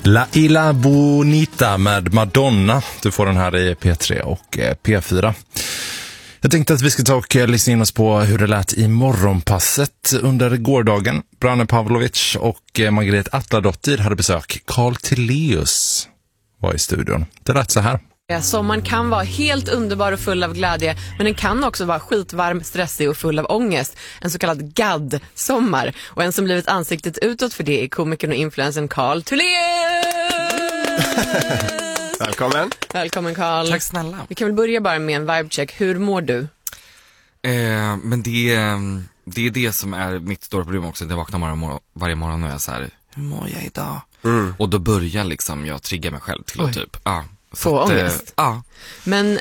La Isla Bonita med Madonna. Du får den här i P3 och P4. Jag tänkte att vi ska ta och lyssna in oss på hur det lät i morgonpasset under gårdagen. Branne Pavlovic och Margret Atladottir hade besök. Carl Tilléus var i studion. Det lät så här. Sommaren kan vara helt underbar och full av glädje, men den kan också vara skitvarm, stressig och full av ångest. En så kallad gadd-sommar. Och en som blivit ansiktet utåt för det är komikern och influensen Carl Tilléus! Välkommen. Välkommen Carl. Tack snälla. Vi kan väl börja bara med en vibecheck. Hur mår du? Men det är det som är mitt stora problem också. Jag vaknar varje morgon och jag är så här: hur mår jag idag? Och då börjar liksom jag trigga mig själv till att typ, få ångest. Ja. Men